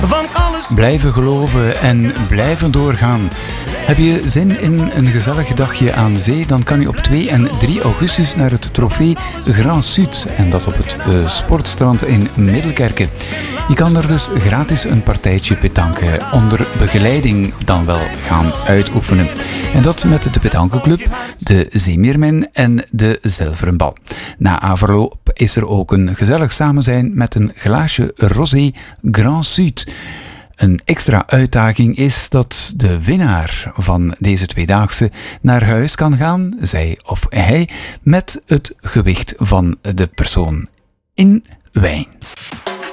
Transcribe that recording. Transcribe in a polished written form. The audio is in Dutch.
van alles. Blijven geloven en blijven doorgaan. Heb je zin in een gezellig dagje aan zee? Dan kan je op 2 en 3 augustus naar het trofee Grand Sud. En dat op het sportstrand in Middelkerke. Je kan er dus gratis een partijtje petanque onder begeleiding dan wel gaan uitoefenen. En dat met de petanqueclub, de Zeemeermin en de Zilveren Bal. Na afloop is er ook een gezellig samenzijn met een glaasje rosé Grand Sud. Een extra uitdaging is dat de winnaar van deze tweedaagse naar huis kan gaan, zij of hij, met het gewicht van de persoon in wijn.